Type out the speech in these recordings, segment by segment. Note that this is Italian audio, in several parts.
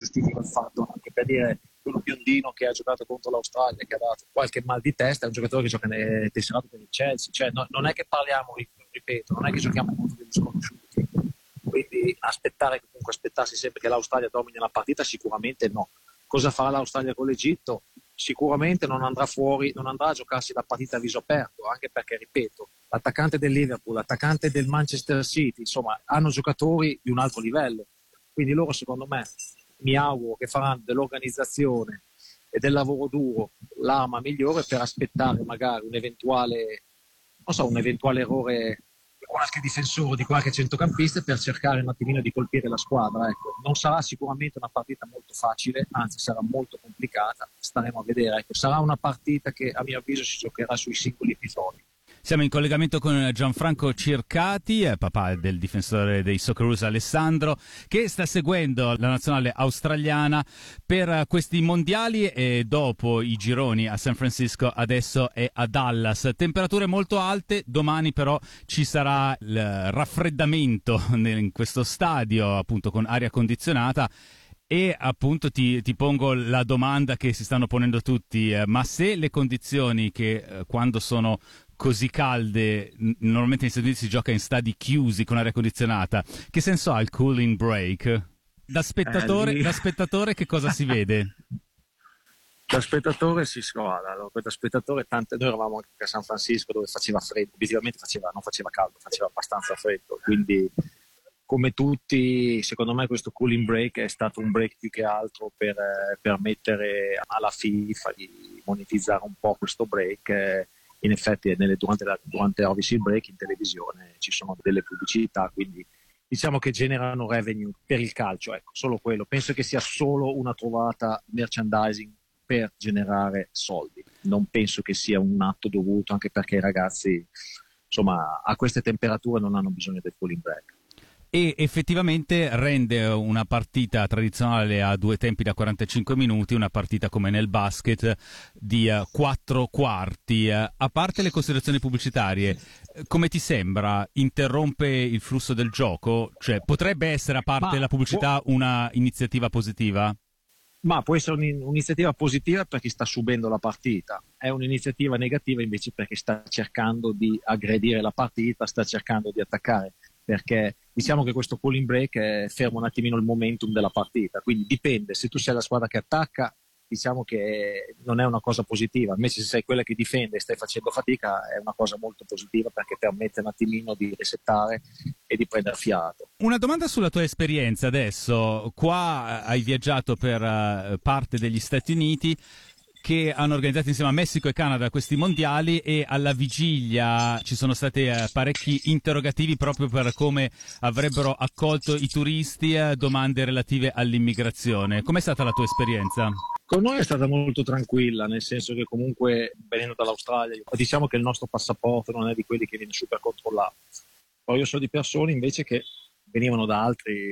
giustifico il fatto, anche per dire quello biondino che ha giocato contro l'Australia, che ha dato qualche mal di testa, è un giocatore che gioca tesserato per il Chelsea, cioè non è che parliamo, ripeto, non è che giochiamo contro degli sconosciuti, quindi aspettarsi sempre che l'Australia domini la partita, sicuramente no. Cosa farà l'Australia con l'Egitto? Sicuramente non andrà fuori, non andrà a giocarsi la partita a viso aperto, anche perché, ripeto, l'attaccante del Liverpool, l'attaccante del Manchester City, insomma, hanno giocatori di un alto livello. Quindi loro, secondo me, mi auguro che faranno dell'organizzazione e del lavoro duro l'arma migliore per aspettare magari un eventuale errore di qualche difensore, di qualche centrocampista, per cercare un attimino di colpire la squadra. Ecco. Non sarà sicuramente una partita molto facile, anzi sarà molto complicata, staremo a vedere. Ecco. Sarà una partita che a mio avviso si giocherà sui singoli episodi. Siamo in collegamento con Gianfranco Circati, papà del difensore dei Socceroos Alessandro, che sta seguendo la nazionale australiana per questi mondiali e dopo i gironi a San Francisco adesso è a Dallas. Temperature molto alte, domani però ci sarà il raffreddamento in questo stadio appunto con aria condizionata. E appunto ti pongo la domanda che si stanno ponendo tutti, ma se le condizioni che quando sono così calde, normalmente negli Stati Uniti si gioca in stadi chiusi con aria condizionata, che senso ha il cooling break? Da spettatore che cosa si vede? Da spettatore si squadra, da spettatore noi eravamo anche a San Francisco dove faceva freddo, obiettivamente non faceva caldo, faceva abbastanza freddo, quindi come tutti, secondo me questo cooling break è stato un break più che altro per permettere alla FIFA di monetizzare un po' questo break. In effetti durante obviously il break in televisione ci sono delle pubblicità, quindi diciamo che generano revenue per il calcio, ecco, solo quello. Penso che sia solo una trovata merchandising per generare soldi, non penso che sia un atto dovuto, anche perché i ragazzi insomma a queste temperature non hanno bisogno del cooling break. E effettivamente rende una partita tradizionale a due tempi da 45 minuti una partita come nel basket di 4 quarti. A parte le considerazioni pubblicitarie, come ti sembra? Interrompe il flusso del gioco? Cioè, potrebbe essere, a parte la pubblicità, una iniziativa positiva? Ma può essere un'iniziativa positiva per chi sta subendo la partita, è un'iniziativa negativa invece perché sta cercando di aggredire la partita, sta cercando di attaccare, perché diciamo che questo cooling break ferma un attimino il momentum della partita, quindi dipende, se tu sei la squadra che attacca diciamo che non è una cosa positiva, invece se sei quella che difende e stai facendo fatica è una cosa molto positiva perché permette un attimino di resettare e di prendere fiato. Una domanda sulla tua esperienza adesso, qua hai viaggiato per parte degli Stati Uniti che hanno organizzato insieme a Messico e Canada questi mondiali e alla vigilia ci sono stati parecchi interrogativi proprio per come avrebbero accolto i turisti, domande relative all'immigrazione. Com'è stata la tua esperienza? Con noi è stata molto tranquilla, nel senso che comunque venendo dall'Australia diciamo che il nostro passaporto non è di quelli che viene super controllato. Poi io so di persone invece che venivano da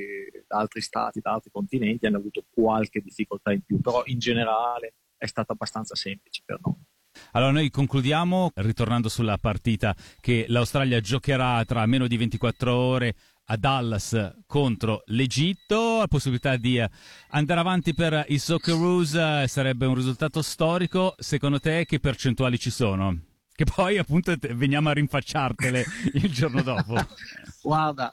altri stati, da altri continenti, hanno avuto qualche difficoltà in più, però in generale è stato abbastanza semplice per noi. Allora noi concludiamo ritornando sulla partita che l'Australia giocherà tra meno di 24 ore a Dallas contro l'Egitto. La possibilità di andare avanti per i Socceroos sarebbe un risultato storico. Secondo te che percentuali ci sono? Che poi appunto veniamo a rinfacciartele il giorno dopo. Guarda,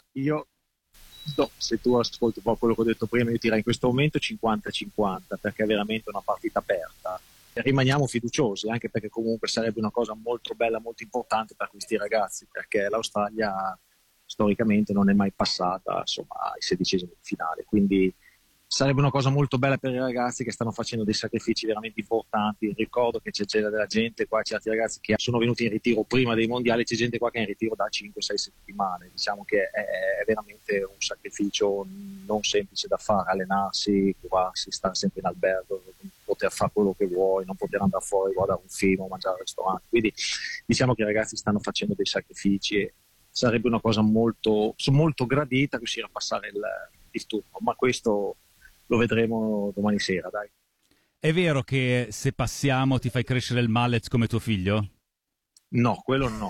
se tu ascolti un po' quello che ho detto prima, io direi in questo momento 50-50 perché è veramente una partita aperta. Rimaniamo fiduciosi, anche perché comunque sarebbe una cosa molto bella, molto importante per questi ragazzi, perché l'Australia storicamente non è mai passata insomma ai 16esimi di finale, quindi sarebbe una cosa molto bella per i ragazzi che stanno facendo dei sacrifici veramente importanti. Ricordo che c'è della gente qua, certi ragazzi che sono venuti in ritiro prima dei mondiali, c'è gente qua che è in ritiro da 5-6 settimane, diciamo che è veramente un sacrificio non semplice da fare, allenarsi, curarsi, stare sempre in albergo, poter fare quello che vuoi, non poter andare fuori, guardare un film o mangiare al ristorante, quindi diciamo che i ragazzi stanno facendo dei sacrifici e sarebbe una cosa molto gradita riuscire a passare il turno, ma questo lo vedremo domani sera, dai. È vero che se passiamo ti fai crescere il mallet come tuo figlio? No, quello no.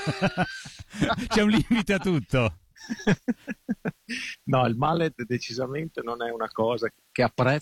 C'è un limite a tutto. No, il mallet decisamente non è una cosa che apprezzo